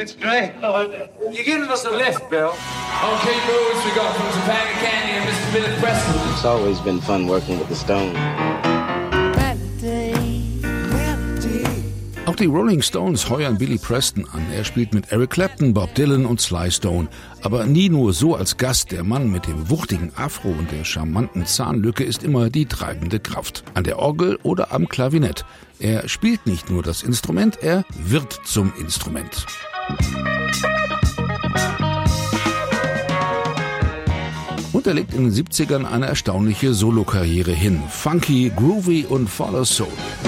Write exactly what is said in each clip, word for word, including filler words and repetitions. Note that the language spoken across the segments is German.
It's great. You're giving us a lift, Bill. Okay, boys, we got from Topanga Canyon and Mister Billy Preston. It's always been fun working with the Stones. Auch die Rolling Stones heuern Billy Preston an. Er spielt mit Eric Clapton, Bob Dylan und Sly Stone. Aber nie nur so als Gast. Der Mann mit dem wuchtigen Afro und der charmanten Zahnlücke ist immer die treibende Kraft. An der Orgel oder am Klavinett. Er spielt nicht nur das Instrument, er wird zum Instrument. Und er legt in den siebzigern eine erstaunliche Solokarriere hin. Funky, groovy und voller Soul.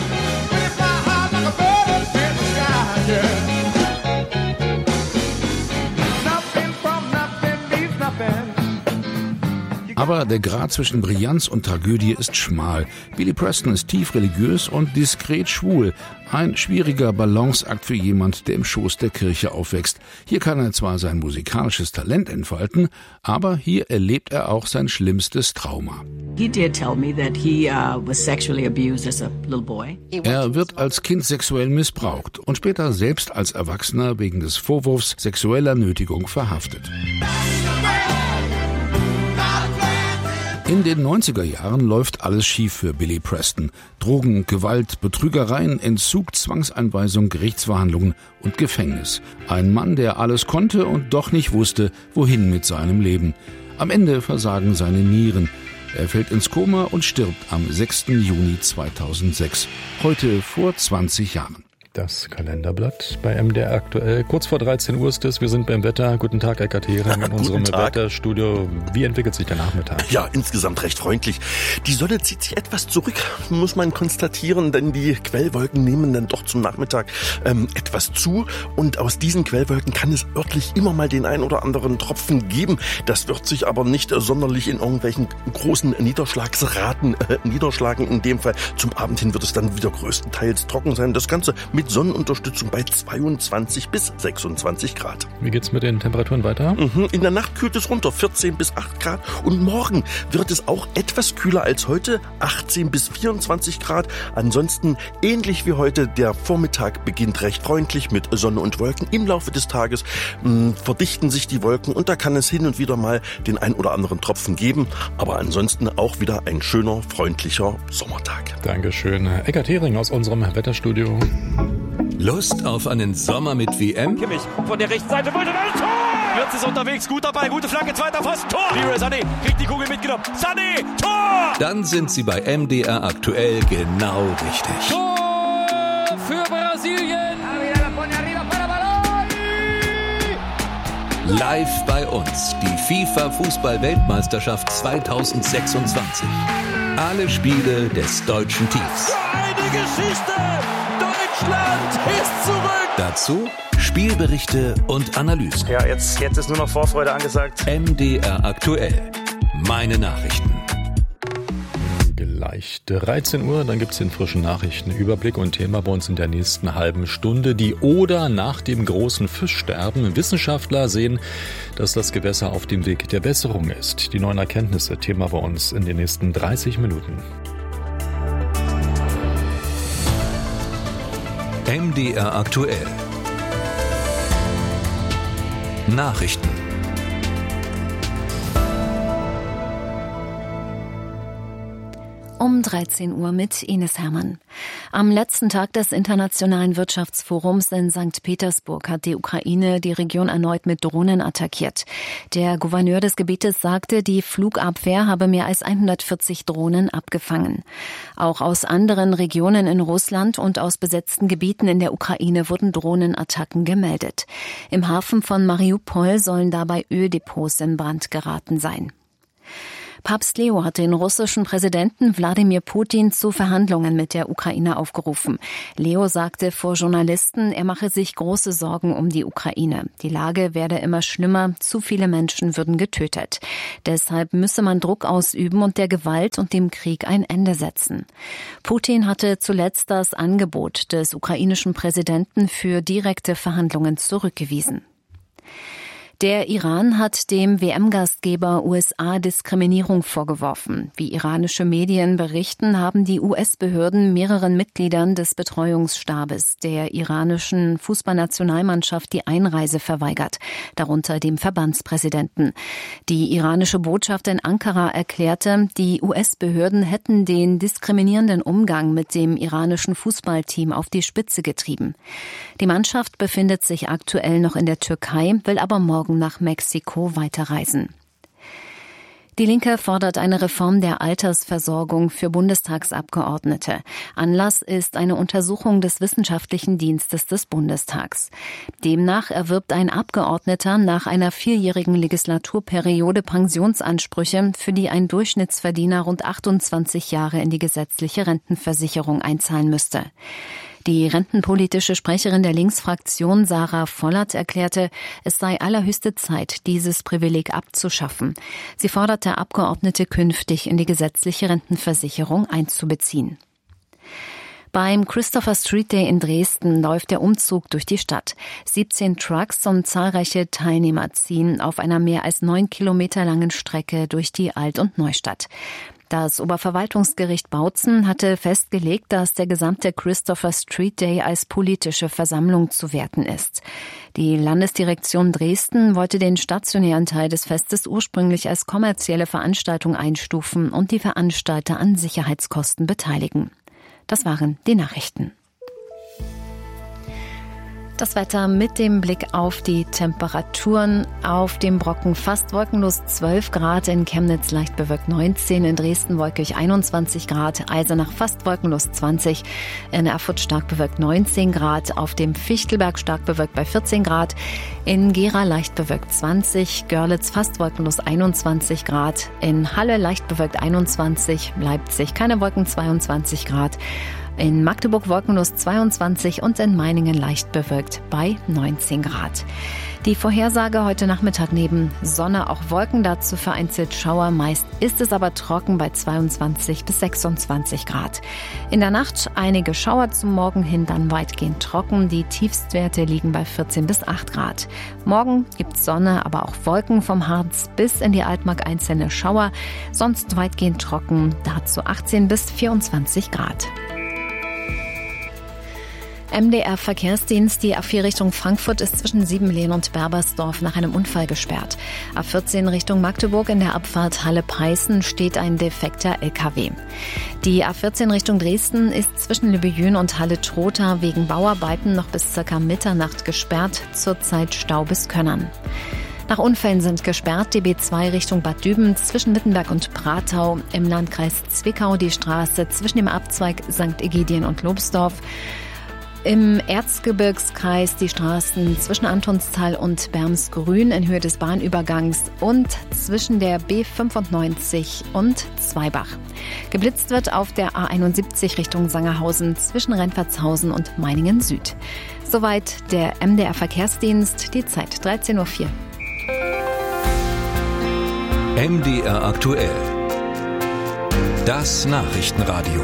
Aber der Grat zwischen Brillanz und Tragödie ist schmal. Billy Preston ist tief religiös und diskret schwul. Ein schwieriger Balanceakt für jemand, der im Schoß der Kirche aufwächst. Hier kann er zwar sein musikalisches Talent entfalten, aber hier erlebt er auch sein schlimmstes Trauma. He did tell me that he uh, was sexually abused as a little boy. Er wird als Kind sexuell missbraucht und später selbst als Erwachsener wegen des Vorwurfs sexueller Nötigung verhaftet. In den neunziger Jahren läuft alles schief für Billy Preston. Drogen, Gewalt, Betrügereien, Entzug, Zwangseinweisung, Gerichtsverhandlungen und Gefängnis. Ein Mann, der alles konnte und doch nicht wusste, wohin mit seinem Leben. Am Ende versagen seine Nieren. Er fällt ins Koma und stirbt am sechsten Juni zweitausendsechs. Heute vor zwanzig Jahren. Das Kalenderblatt bei M D R aktuell. Kurz vor dreizehn Uhr ist es. Wir sind beim Wetter. Guten Tag, Eckart Hering in unserem Wetterstudio. Wie entwickelt sich der Nachmittag? Ja, insgesamt recht freundlich. Die Sonne zieht sich etwas zurück, muss man konstatieren, denn die Quellwolken nehmen dann doch zum Nachmittag ähm, etwas zu. Und aus diesen Quellwolken kann es örtlich immer mal den ein oder anderen Tropfen geben. Das wird sich aber nicht äh, sonderlich in irgendwelchen großen Niederschlagsraten äh, niederschlagen. In dem Fall zum Abend hin wird es dann wieder größtenteils trocken sein. Das Ganze mit Sonnenunterstützung bei zweiundzwanzig bis sechsundzwanzig Grad. Wie geht's mit den Temperaturen weiter? Mhm. In der Nacht kühlt es runter, vierzehn bis acht Grad. Und morgen wird es auch etwas kühler als heute, achtzehn bis vierundzwanzig Grad. Ansonsten ähnlich wie heute, der Vormittag beginnt recht freundlich mit Sonne und Wolken. Im Laufe des Tages mh, verdichten sich die Wolken und da kann es hin und wieder mal den ein oder anderen Tropfen geben. Aber ansonsten auch wieder ein schöner, freundlicher Sommertag. Dankeschön. Eckart Hering aus unserem Wetterstudio. Lust auf einen Sommer mit W M? Kimmich von der rechten Seite wollte ein Tor! Wirtz ist unterwegs, guter Ball, gute Flanke, zweiter Pfosten, Tor! Leroy Sané kriegt die Kugel mitgenommen. Sané, Tor! Dann sind Sie bei M D R aktuell genau richtig. Tor für Brasilien! Live bei uns die FIFA-Fußball-Weltmeisterschaft zweitausendsechsundzwanzig. Alle Spiele des deutschen Teams. Eine Geschichte! Deutschland ist zurück! Dazu Spielberichte und Analysen. Ja, jetzt, jetzt ist nur noch Vorfreude angesagt. M D R aktuell. Meine Nachrichten. Gleich dreizehn Uhr, dann gibt's den frischen Nachrichtenüberblick und Thema bei uns in der nächsten halben Stunde. Die Oder nach dem großen Fischsterben. Wissenschaftler sehen, dass das Gewässer auf dem Weg der Besserung ist. Die neuen Erkenntnisse, Thema bei uns in den nächsten dreißig Minuten. M D R aktuell. Nachrichten. Um dreizehn Uhr mit Ines Hermann. Am letzten Tag des Internationalen Wirtschaftsforums in Sankt Petersburg hat die Ukraine die Region erneut mit Drohnen attackiert. Der Gouverneur des Gebietes sagte, die Flugabwehr habe mehr als hundertvierzig Drohnen abgefangen. Auch aus anderen Regionen in Russland und aus besetzten Gebieten in der Ukraine wurden Drohnenattacken gemeldet. Im Hafen von Mariupol sollen dabei Öldepots in Brand geraten sein. Papst Leo hat den russischen Präsidenten Wladimir Putin zu Verhandlungen mit der Ukraine aufgerufen. Leo sagte vor Journalisten, er mache sich große Sorgen um die Ukraine. Die Lage werde immer schlimmer, zu viele Menschen würden getötet. Deshalb müsse man Druck ausüben und der Gewalt und dem Krieg ein Ende setzen. Putin hatte zuletzt das Angebot des ukrainischen Präsidenten für direkte Verhandlungen zurückgewiesen. Der Iran hat dem W M-Gastgeber U S A Diskriminierung vorgeworfen. Wie iranische Medien berichten, haben die U S-Behörden mehreren Mitgliedern des Betreuungsstabes der iranischen Fußballnationalmannschaft die Einreise verweigert, darunter dem Verbandspräsidenten. Die iranische Botschaft in Ankara erklärte, die U S-Behörden hätten den diskriminierenden Umgang mit dem iranischen Fußballteam auf die Spitze getrieben. Die Mannschaft befindet sich aktuell noch in der Türkei, will aber morgen nach Mexiko weiterreisen. Die Linke fordert eine Reform der Altersversorgung für Bundestagsabgeordnete. Anlass ist eine Untersuchung des Wissenschaftlichen Dienstes des Bundestags. Demnach erwirbt ein Abgeordneter nach einer vierjährigen Legislaturperiode Pensionsansprüche, für die ein Durchschnittsverdiener rund achtundzwanzig Jahre in die gesetzliche Rentenversicherung einzahlen müsste. Die rentenpolitische Sprecherin der Linksfraktion Sarah Vollert erklärte, es sei allerhöchste Zeit, dieses Privileg abzuschaffen. Sie forderte Abgeordnete künftig in die gesetzliche Rentenversicherung einzubeziehen. Beim Christopher Street Day in Dresden läuft der Umzug durch die Stadt. siebzehn Trucks und zahlreiche Teilnehmer ziehen auf einer mehr als neun Kilometer langen Strecke durch die Alt- und Neustadt. Das Oberverwaltungsgericht Bautzen hatte festgelegt, dass der gesamte Christopher Street Day als politische Versammlung zu werten ist. Die Landesdirektion Dresden wollte den stationären Teil des Festes ursprünglich als kommerzielle Veranstaltung einstufen und die Veranstalter an Sicherheitskosten beteiligen. Das waren die Nachrichten. Das Wetter mit dem Blick auf die Temperaturen. Auf dem Brocken fast wolkenlos zwölf Grad, in Chemnitz leicht bewölkt neunzehn, in Dresden wolkig einundzwanzig Grad, Eisenach fast wolkenlos zwanzig, in Erfurt stark bewölkt neunzehn Grad, auf dem Fichtelberg stark bewölkt bei vierzehn Grad, in Gera leicht bewölkt zwanzig, Görlitz fast wolkenlos einundzwanzig Grad, in Halle leicht bewölkt einundzwanzig, Leipzig keine Wolken zweiundzwanzig Grad, in Magdeburg wolkenlos zweiundzwanzig und in Meiningen leicht bewölkt bei neunzehn Grad. Die Vorhersage heute Nachmittag neben Sonne auch Wolken, dazu vereinzelt Schauer. Meist ist es aber trocken bei zweiundzwanzig bis sechsundzwanzig Grad. In der Nacht einige Schauer, zum Morgen hin dann weitgehend trocken. Die Tiefstwerte liegen bei vierzehn bis acht Grad. Morgen gibt's Sonne, aber auch Wolken, vom Harz bis in die Altmark einzelne Schauer. Sonst weitgehend trocken, dazu achtzehn bis vierundzwanzig Grad. M D R-Verkehrsdienst, die A vier Richtung Frankfurt ist zwischen Siebenlehn und Berbersdorf nach einem Unfall gesperrt. A vierzehn Richtung Magdeburg in der Abfahrt Halle-Peißen steht ein defekter L K W. Die A vierzehn Richtung Dresden ist zwischen Lübejün und Halle-Trotha wegen Bauarbeiten noch bis circa Mitternacht gesperrt, zurzeit Stau bis Könnern. Nach Unfällen sind gesperrt die B zwei Richtung Bad Düben zwischen Wittenberg und Pratau, im Landkreis Zwickau die Straße zwischen dem Abzweig Sankt Egidien und Lobsdorf, im Erzgebirgskreis die Straßen zwischen Antonstal und Bermsgrün in Höhe des Bahnübergangs und zwischen der B fünfundneunzig und Zweibach. Geblitzt wird auf der A einundsiebzig Richtung Sangerhausen zwischen Rentwertshausen und Meiningen Süd. Soweit der M D R-Verkehrsdienst, die Zeit dreizehn Uhr vier. M D R aktuell. Das Nachrichtenradio.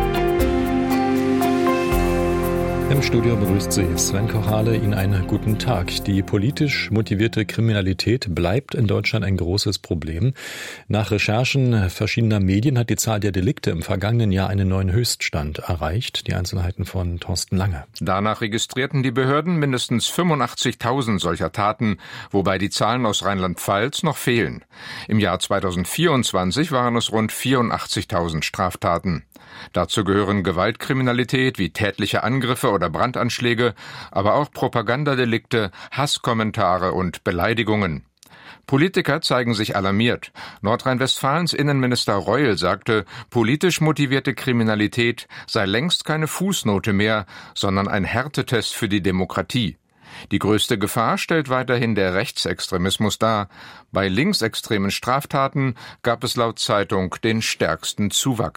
Im Studio begrüßt Sie Sven Kochale. Ihnen einen guten Tag. Die politisch motivierte Kriminalität bleibt in Deutschland ein großes Problem. Nach Recherchen verschiedener Medien hat die Zahl der Delikte im vergangenen Jahr einen neuen Höchststand erreicht. Die Einzelheiten von Thorsten Lange. Danach registrierten die Behörden mindestens fünfundachtzigtausend solcher Taten, wobei die Zahlen aus Rheinland-Pfalz noch fehlen. Im Jahr zweitausendvierundzwanzig waren es rund vierundachtzigtausend Straftaten. Dazu gehören Gewaltkriminalität wie tätliche Angriffe oder Brandanschläge, aber auch Propagandadelikte, Hasskommentare und Beleidigungen. Politiker zeigen sich alarmiert. Nordrhein-Westfalens Innenminister Reul sagte, politisch motivierte Kriminalität sei längst keine Fußnote mehr, sondern ein Härtetest für die Demokratie. Die größte Gefahr stellt weiterhin der Rechtsextremismus dar. Bei linksextremen Straftaten gab es laut Zeitung den stärksten Zuwachs.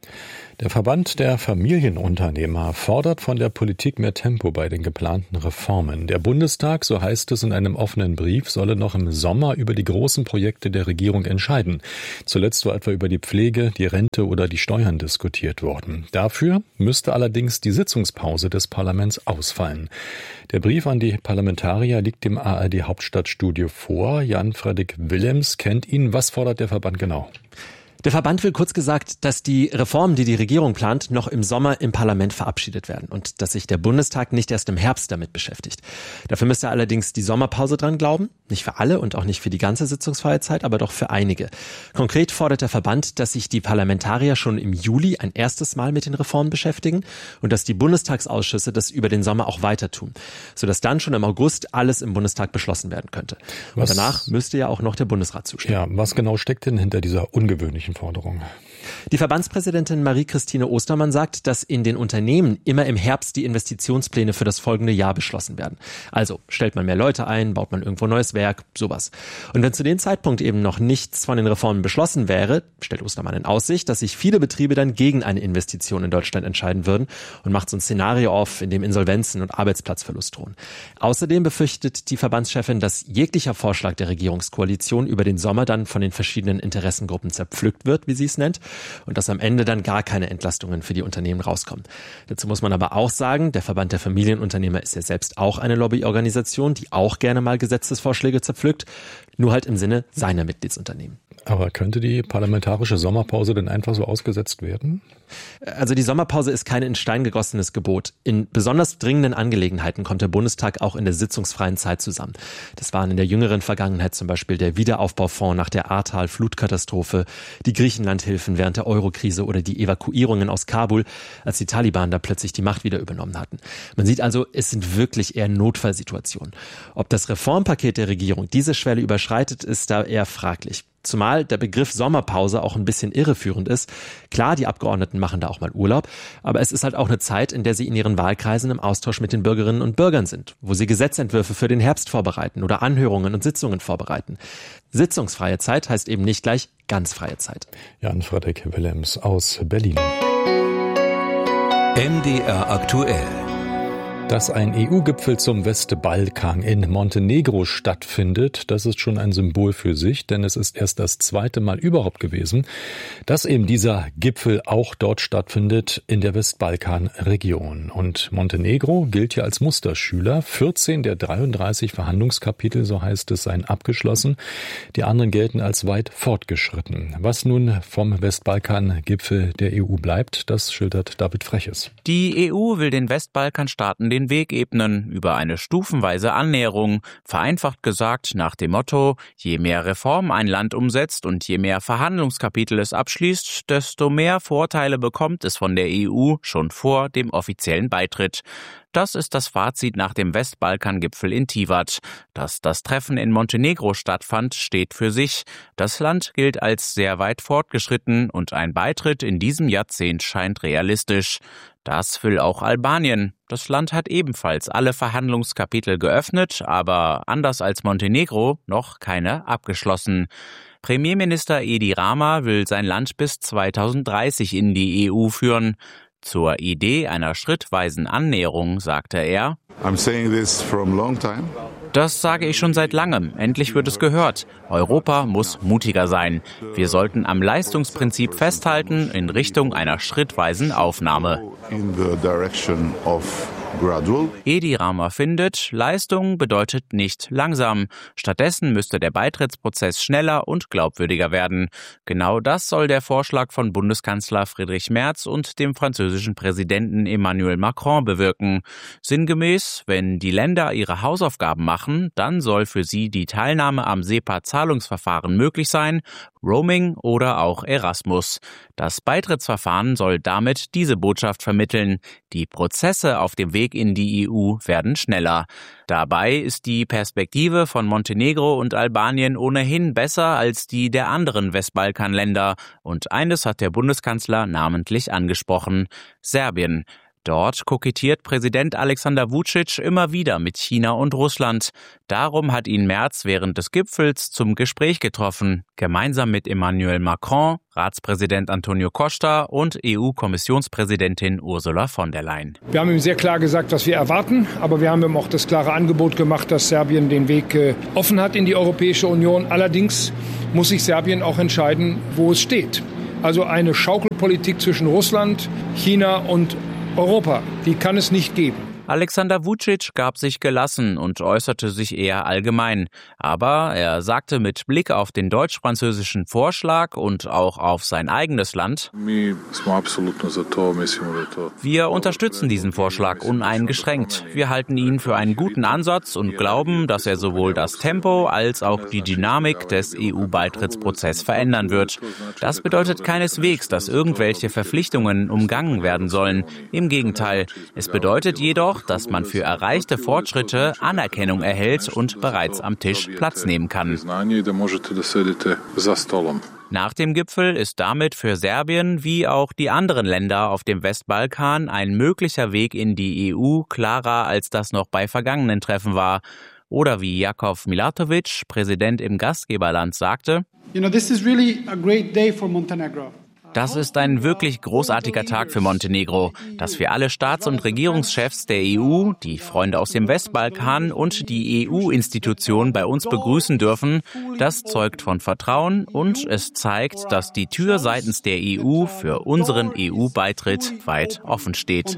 Der Verband der Familienunternehmer fordert von der Politik mehr Tempo bei den geplanten Reformen. Der Bundestag, so heißt es in einem offenen Brief, solle noch im Sommer über die großen Projekte der Regierung entscheiden. Zuletzt war etwa über die Pflege, die Rente oder die Steuern diskutiert worden. Dafür müsste allerdings die Sitzungspause des Parlaments ausfallen. Der Brief an die Parlamentarier liegt dem A R D Hauptstadtstudio vor. Jan-Fredrik Willems kennt ihn. Was fordert der Verband genau? Der Verband will kurz gesagt, dass die Reformen, die die Regierung plant, noch im Sommer im Parlament verabschiedet werden und dass sich der Bundestag nicht erst im Herbst damit beschäftigt. Dafür müsste allerdings die Sommerpause dran glauben. Nicht für alle und auch nicht für die ganze sitzungsfreie Zeit, aber doch für einige. Konkret fordert der Verband, dass sich die Parlamentarier schon im Juli ein erstes Mal mit den Reformen beschäftigen und dass die Bundestagsausschüsse das über den Sommer auch weiter tun, sodass dann schon im August alles im Bundestag beschlossen werden könnte. Und was, danach müsste ja auch noch der Bundesrat zustimmen. Ja, was genau steckt denn hinter dieser ungewöhnlichen Forderung? Die Verbandspräsidentin Marie-Christine Ostermann sagt, dass in den Unternehmen immer im Herbst die Investitionspläne für das folgende Jahr beschlossen werden. Also stellt man mehr Leute ein, baut man irgendwo neues Werk, sowas. Und wenn zu dem Zeitpunkt eben noch nichts von den Reformen beschlossen wäre, stellt Ostermann in Aussicht, dass sich viele Betriebe dann gegen eine Investition in Deutschland entscheiden würden und macht so ein Szenario auf, in dem Insolvenzen und Arbeitsplatzverlust drohen. Außerdem befürchtet die Verbandschefin, dass jeglicher Vorschlag der Regierungskoalition über den Sommer dann von den verschiedenen Interessengruppen zerpflückt wird, wie sie es nennt, und dass am Ende dann gar keine Entlastungen für die Unternehmen rauskommen. Dazu muss man aber auch sagen, der Verband der Familienunternehmer ist ja selbst auch eine Lobbyorganisation, die auch gerne mal Gesetzesvorschläge zerpflückt, nur halt im Sinne seiner Mitgliedsunternehmen. Aber könnte die parlamentarische Sommerpause denn einfach so ausgesetzt werden? Also die Sommerpause ist kein in Stein gegossenes Gebot. In besonders dringenden Angelegenheiten kommt der Bundestag auch in der sitzungsfreien Zeit zusammen. Das waren in der jüngeren Vergangenheit zum Beispiel der Wiederaufbaufonds nach der Ahrtal-Flutkatastrophe, die Griechenlandhilfen während der Eurokrise oder die Evakuierungen aus Kabul, als die Taliban da plötzlich die Macht wieder übernommen hatten. Man sieht also, es sind wirklich eher Notfallsituationen. Ob das Reformpaket der Regierung diese Schwelle überschreitet, ist da eher fraglich. Zumal der Begriff Sommerpause auch ein bisschen irreführend ist. Klar, die Abgeordneten machen da auch mal Urlaub, aber es ist halt auch eine Zeit, in der sie in ihren Wahlkreisen im Austausch mit den Bürgerinnen und Bürgern sind, wo sie Gesetzentwürfe für den Herbst vorbereiten oder Anhörungen und Sitzungen vorbereiten. Sitzungsfreie Zeit heißt eben nicht gleich ganz freie Zeit. Jan-Fredrik Willems aus Berlin. M D R aktuell. Dass ein E U-Gipfel zum Westbalkan in Montenegro stattfindet, das ist schon ein Symbol für sich, denn es ist erst das zweite Mal überhaupt gewesen, dass eben dieser Gipfel auch dort stattfindet in der Westbalkan-Region. Und Montenegro gilt ja als Musterschüler. vierzehn der dreiunddreißig Verhandlungskapitel, so heißt es, seien abgeschlossen. Die anderen gelten als weit fortgeschritten. Was nun vom Westbalkan-Gipfel der E U bleibt, das schildert David Freches. Die E U will den Westbalkanstaaten den Weg ebnen über eine stufenweise Annäherung, vereinfacht gesagt nach dem Motto, je mehr Reformen ein Land umsetzt und je mehr Verhandlungskapitel es abschließt, desto mehr Vorteile bekommt es von der E U schon vor dem offiziellen Beitritt. Das ist das Fazit nach dem Westbalkan-Gipfel in Tivat. Dass das Treffen in Montenegro stattfand, steht für sich. Das Land gilt als sehr weit fortgeschritten und ein Beitritt in diesem Jahrzehnt scheint realistisch. Das will auch Albanien. Das Land hat ebenfalls alle Verhandlungskapitel geöffnet, aber anders als Montenegro noch keine abgeschlossen. Premierminister Edi Rama will sein Land bis zweitausenddreißig in die E U führen. Zur Idee einer schrittweisen Annäherung sagte er: I'm saying this from a long time. Das sage ich schon seit langem. Endlich wird es gehört. Europa muss mutiger sein. Wir sollten am Leistungsprinzip festhalten in Richtung einer schrittweisen Aufnahme. In the direction of gradual. Edi Rama findet, Leistung bedeutet nicht langsam. Stattdessen müsste der Beitrittsprozess schneller und glaubwürdiger werden. Genau das soll der Vorschlag von Bundeskanzler Friedrich Merz und dem französischen Präsidenten Emmanuel Macron bewirken. Sinngemäß, wenn die Länder ihre Hausaufgaben machen, dann soll für sie die Teilnahme am SEPA-Zahlungsverfahren möglich sein, Roaming oder auch Erasmus. Das Beitrittsverfahren soll damit diese Botschaft vermitteln. Die Prozesse auf dem Weg in die E U werden schneller. Dabei ist die Perspektive von Montenegro und Albanien ohnehin besser als die der anderen Westbalkanländer. Und eines hat der Bundeskanzler namentlich angesprochen: Serbien. Dort kokettiert Präsident Alexander Vučić immer wieder mit China und Russland. Darum hat ihn Merz während des Gipfels zum Gespräch getroffen, gemeinsam mit Emmanuel Macron, Ratspräsident Antonio Costa und E U-Kommissionspräsidentin Ursula von der Leyen. Wir haben ihm sehr klar gesagt, was wir erwarten, aber wir haben ihm auch das klare Angebot gemacht, dass Serbien den Weg äh, offen hat in die Europäische Union. Allerdings muss sich Serbien auch entscheiden, wo es steht. Also eine Schaukelpolitik zwischen Russland, China und Europa, die kann es nicht geben. Alexander Vučić gab sich gelassen und äußerte sich eher allgemein. Aber er sagte mit Blick auf den deutsch-französischen Vorschlag und auch auf sein eigenes Land: Wir unterstützen diesen Vorschlag uneingeschränkt. Wir halten ihn für einen guten Ansatz und glauben, dass er sowohl das Tempo als auch die Dynamik des E U-Beitrittsprozesses verändern wird. Das bedeutet keineswegs, dass irgendwelche Verpflichtungen umgangen werden sollen. Im Gegenteil, es bedeutet jedoch, dass man für erreichte Fortschritte Anerkennung erhält und bereits am Tisch Platz nehmen kann. Nach dem Gipfel ist damit für Serbien wie auch die anderen Länder auf dem Westbalkan ein möglicher Weg in die E U klarer, als das noch bei vergangenen Treffen war. Oder wie Jakov Milatovic, Präsident im Gastgeberland, sagte: You know, this is really a great day for Montenegro. Das ist ein wirklich großartiger Tag für Montenegro, dass wir alle Staats- und Regierungschefs der E U, die Freunde aus dem Westbalkan und die E U-Institutionen bei uns begrüßen dürfen. Das zeugt von Vertrauen und es zeigt, dass die Tür seitens der E U für unseren E U-Beitritt weit offen steht.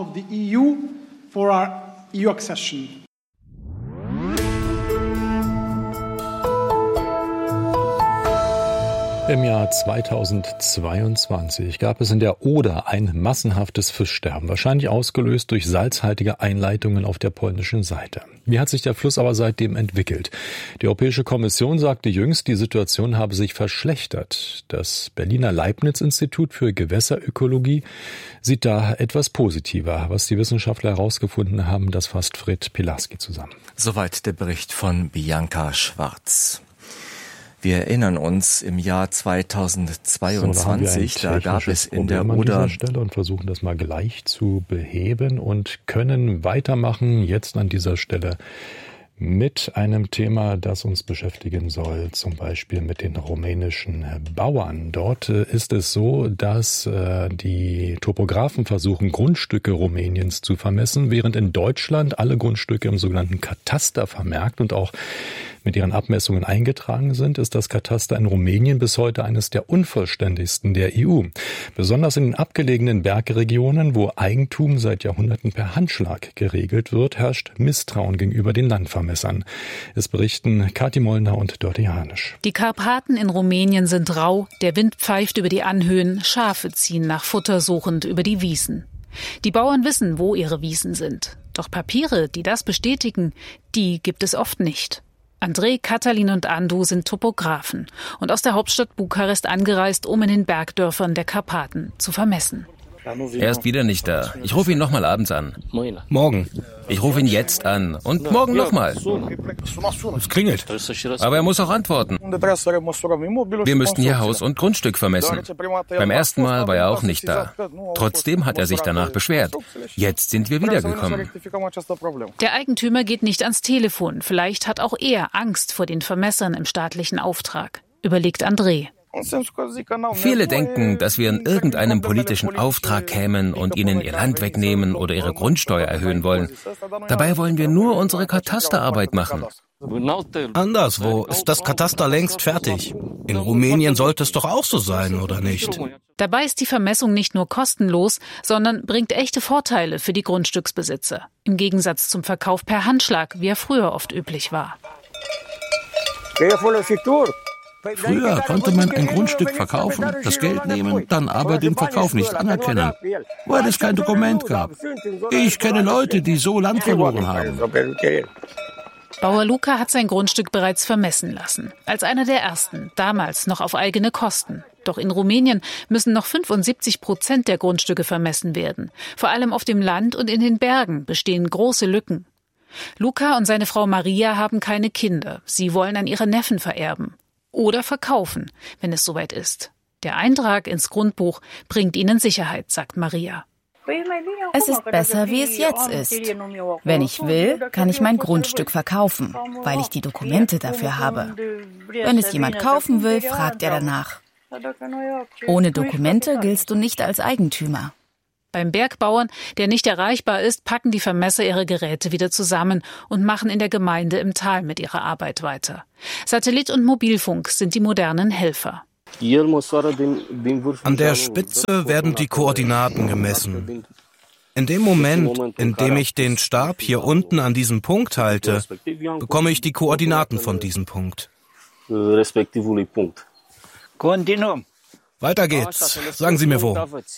Im Jahr zweitausendzweiundzwanzig gab es in der Oder ein massenhaftes Fischsterben, wahrscheinlich ausgelöst durch salzhaltige Einleitungen auf der polnischen Seite. Wie hat sich der Fluss aber seitdem entwickelt? Die Europäische Kommission sagte jüngst, die Situation habe sich verschlechtert. Das Berliner Leibniz-Institut für Gewässerökologie sieht da etwas positiver. Was die Wissenschaftler herausgefunden haben, das fasst Fred Pilarski zusammen. Soweit der Bericht von Bianca Schwarz. Wir erinnern uns, im Jahr zweitausendzweiundzwanzig, so, da, da gab es in der Oder... Stelle und versuchen das mal gleich zu beheben und können weitermachen jetzt an dieser Stelle mit einem Thema, das uns beschäftigen soll, zum Beispiel mit den rumänischen Bauern. Dort ist es so, dass die Topografen versuchen, Grundstücke Rumäniens zu vermessen, während in Deutschland alle Grundstücke im sogenannten Kataster vermerkt und auch mit ihren Abmessungen eingetragen sind, ist das Kataster in Rumänien bis heute eines der unvollständigsten der E U. Besonders in den abgelegenen Bergregionen, wo Eigentum seit Jahrhunderten per Handschlag geregelt wird, herrscht Misstrauen gegenüber den Landvermessern. Es berichten Kathi Mollner und Dörte Janisch. Die Karpaten in Rumänien sind rau, der Wind pfeift über die Anhöhen, Schafe ziehen nach Futter suchend über die Wiesen. Die Bauern wissen, wo ihre Wiesen sind. Doch Papiere, die das bestätigen, die gibt es oft nicht. Andrei, Katalin und Andu sind Topografen und aus der Hauptstadt Bukarest angereist, um in den Bergdörfern der Karpaten zu vermessen. Er ist wieder nicht da. Ich rufe ihn nochmal abends an. Morgen. Ich rufe ihn jetzt an. Und morgen nochmal. Es klingelt. Aber er muss auch antworten. Wir müssten hier Haus und Grundstück vermessen. Beim ersten Mal war er auch nicht da. Trotzdem hat er sich danach beschwert. Jetzt sind wir wiedergekommen. Der Eigentümer geht nicht ans Telefon. Vielleicht hat auch er Angst vor den Vermessern im staatlichen Auftrag, überlegt André. Viele denken, dass wir in irgendeinem politischen Auftrag kämen und ihnen ihr Land wegnehmen oder ihre Grundsteuer erhöhen wollen. Dabei wollen wir nur unsere Katasterarbeit machen. Anderswo ist das Kataster längst fertig. In Rumänien sollte es doch auch so sein, oder nicht? Dabei ist die Vermessung nicht nur kostenlos, sondern bringt echte Vorteile für die Grundstücksbesitzer. Im Gegensatz zum Verkauf per Handschlag, wie er früher oft üblich war. Früher konnte man ein Grundstück verkaufen, das Geld nehmen, dann aber den Verkauf nicht anerkennen, weil es kein Dokument gab. Ich kenne Leute, die so Land verloren haben. Bauer Luca hat sein Grundstück bereits vermessen lassen. Als einer der ersten, damals noch auf eigene Kosten. Doch in Rumänien müssen noch fünfundsiebzig Prozent der Grundstücke vermessen werden. Vor allem auf dem Land und in den Bergen bestehen große Lücken. Luca und seine Frau Maria haben keine Kinder. Sie wollen an ihre Neffen vererben. Oder verkaufen, wenn es soweit ist. Der Eintrag ins Grundbuch bringt ihnen Sicherheit, sagt Maria. Es ist besser, wie es jetzt ist. Wenn ich will, kann ich mein Grundstück verkaufen, weil ich die Dokumente dafür habe. Wenn es jemand kaufen will, fragt er danach. Ohne Dokumente giltst du nicht als Eigentümer. Beim Bergbauern, der nicht erreichbar ist, packen die Vermesser ihre Geräte wieder zusammen und machen in der Gemeinde im Tal mit ihrer Arbeit weiter. Satellit und Mobilfunk sind die modernen Helfer. An der Spitze werden die Koordinaten gemessen. In dem Moment, in dem ich den Stab hier unten an diesem Punkt halte, bekomme ich die Koordinaten von diesem Punkt. Weiter geht's. Sagen Sie mir wo.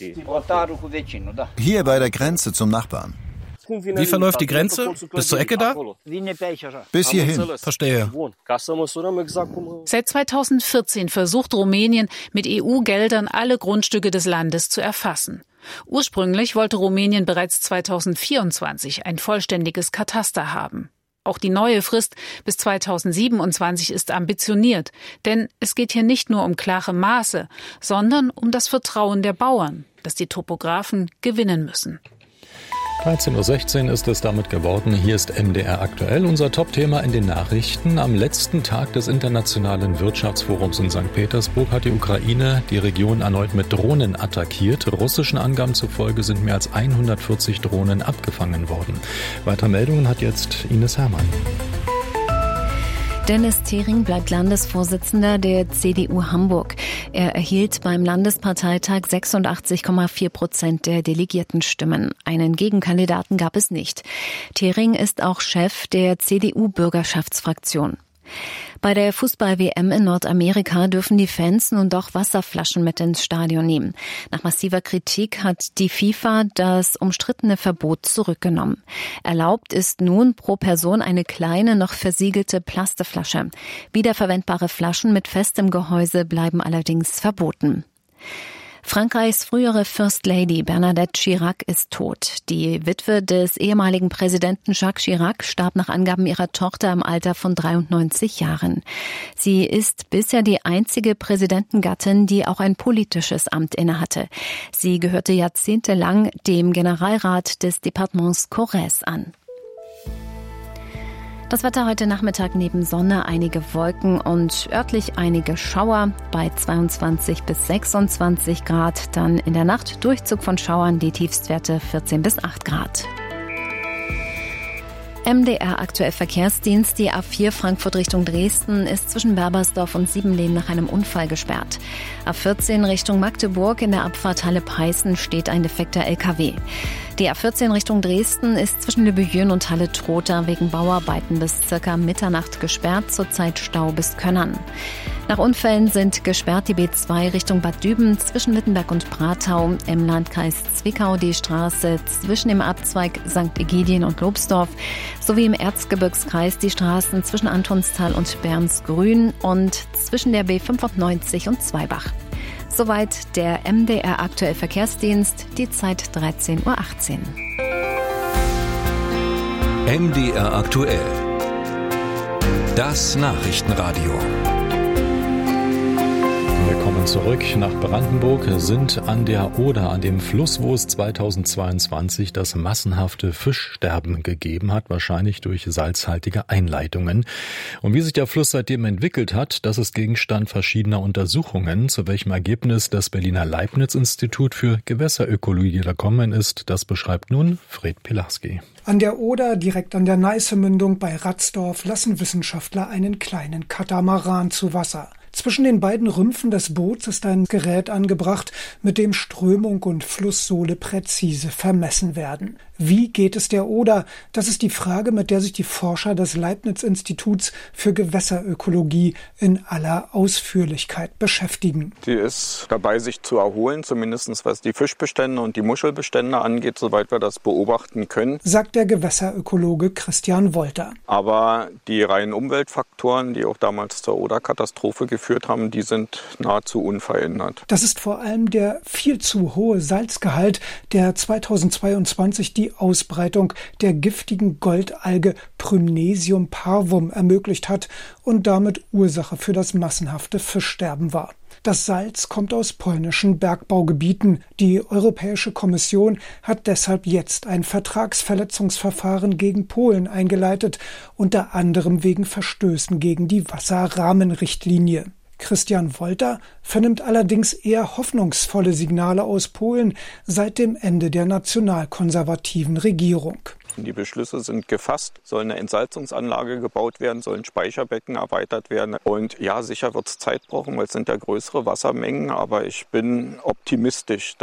Hier bei der Grenze zum Nachbarn. Wie verläuft die Grenze? Bis zur Ecke da? Bis hierhin. Verstehe. Seit zweitausendvierzehn versucht Rumänien mit E U-Geldern alle Grundstücke des Landes zu erfassen. Ursprünglich wollte Rumänien bereits zweitausendvierundzwanzig ein vollständiges Kataster haben. Auch die neue Frist bis zweitausendsiebenundzwanzig ist ambitioniert, denn es geht hier nicht nur um klare Maße, sondern um das Vertrauen der Bauern, das die Topografen gewinnen müssen. dreizehn Uhr sechzehn ist es damit geworden. Hier ist M D R aktuell, unser Top-Thema in den Nachrichten. Am letzten Tag des Internationalen Wirtschaftsforums in Sankt Petersburg hat die Ukraine die Region erneut mit Drohnen attackiert. Russischen Angaben zufolge sind mehr als hundertvierzig Drohnen abgefangen worden. Weitere Meldungen hat jetzt Ines Hermann. Dennis Thering bleibt Landesvorsitzender der C D U Hamburg. Er erhielt beim Landesparteitag sechsundachtzig Komma vier Prozent der Delegiertenstimmen. Einen Gegenkandidaten gab es nicht. Thering ist auch Chef der C D U-Bürgerschaftsfraktion. Bei der Fußball-W M in Nordamerika dürfen die Fans nun doch Wasserflaschen mit ins Stadion nehmen. Nach massiver Kritik hat die FIFA das umstrittene Verbot zurückgenommen. Erlaubt ist nun pro Person eine kleine, noch versiegelte Plastikflasche. Wiederverwendbare Flaschen mit festem Gehäuse bleiben allerdings verboten. Frankreichs frühere First Lady Bernadette Chirac ist tot. Die Witwe des ehemaligen Präsidenten Jacques Chirac starb nach Angaben ihrer Tochter im Alter von dreiundneunzig Jahren. Sie ist bisher die einzige Präsidentengattin, die auch ein politisches Amt innehatte. Sie gehörte jahrzehntelang dem Generalrat des Departements Corrèze an. Das Wetter heute Nachmittag neben Sonne, einige Wolken und örtlich einige Schauer bei zweiundzwanzig bis sechsundzwanzig Grad. Dann in der Nacht Durchzug von Schauern, die Tiefstwerte vierzehn bis acht Grad. M D R aktuell Verkehrsdienst. Die A vier Frankfurt Richtung Dresden ist zwischen Berbersdorf und Siebenlehn nach einem Unfall gesperrt. A vierzehn Richtung Magdeburg in der Abfahrt Halle-Peißen steht ein defekter L K W. Die A vierzehn Richtung Dresden ist zwischen Lübbejön und Halle-Trotha wegen Bauarbeiten bis circa Mitternacht gesperrt, zurzeit Stau bis Könnern. Nach Unfällen sind gesperrt die B zwei Richtung Bad Düben zwischen Wittenberg und Pratau, im Landkreis Zwickau die Straße zwischen dem Abzweig Sankt Egidien und Lobsdorf, sowie im Erzgebirgskreis die Straßen zwischen Antonstal und Bernsgrün und zwischen der B fünfundneunzig und Zweibach. Soweit der M D R aktuell Verkehrsdienst, die Zeit dreizehn Uhr achtzehn. M D R aktuell. Das Nachrichtenradio. Wir kommen zurück nach Brandenburg, sind an der Oder, an dem Fluss, wo es zweitausendzweiundzwanzig das massenhafte Fischsterben gegeben hat, wahrscheinlich durch salzhaltige Einleitungen. Und wie sich der Fluss seitdem entwickelt hat, das ist Gegenstand verschiedener Untersuchungen. Zu welchem Ergebnis das Berliner Leibniz-Institut für Gewässerökologie gekommen ist, das beschreibt nun Fred Pilarski. An der Oder, direkt an der Neiße-Mündung bei Ratsdorf, lassen Wissenschaftler einen kleinen Katamaran zu Wasser. Zwischen den beiden Rümpfen des Boots ist ein Gerät angebracht, mit dem Strömung und Flusssohle präzise vermessen werden. Wie geht es der Oder? Das ist die Frage, mit der sich die Forscher des Leibniz-Instituts für Gewässerökologie in aller Ausführlichkeit beschäftigen. Die ist dabei, sich zu erholen, zumindest was die Fischbestände und die Muschelbestände angeht, soweit wir das beobachten können, sagt der Gewässerökologe Christian Wolter. Aber die reinen Umweltfaktoren, die auch damals zur Oder-Katastrophe geführt haben, die sind nahezu unverändert. Das ist vor allem der viel zu hohe Salzgehalt, der zweitausendzweiundzwanzig die Ausbreitung der giftigen Goldalge Prymnesium parvum ermöglicht hat und damit Ursache für das massenhafte Fischsterben war. Das Salz kommt aus polnischen Bergbaugebieten. Die Europäische Kommission hat deshalb jetzt ein Vertragsverletzungsverfahren gegen Polen eingeleitet, unter anderem wegen Verstößen gegen die Wasserrahmenrichtlinie. Christian Wolter vernimmt allerdings eher hoffnungsvolle Signale aus Polen seit dem Ende der nationalkonservativen Regierung. Die Beschlüsse sind gefasst, soll eine Entsalzungsanlage gebaut werden, sollen Speicherbecken erweitert werden. Und ja, sicher wird es Zeit brauchen, weil es sind ja größere Wassermengen, aber ich bin optimistisch.